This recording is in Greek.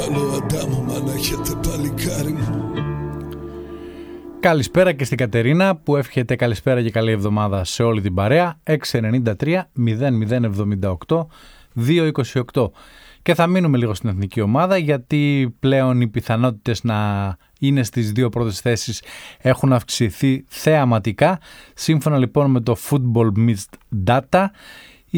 Καλό Αντάμο, μανάχετε παλικάρι μου. Καλησπέρα και στην Κατερίνα που εύχεται καλησπέρα και καλή εβδομάδα σε όλη την παρέα. 693 0078 228. Και θα μείνουμε λίγο στην εθνική ομάδα, γιατί πλέον οι πιθανότητες να είναι στις δύο πρώτες θέσεις έχουν αυξηθεί θεαματικά. Σύμφωνα λοιπόν με το Football Missed Data,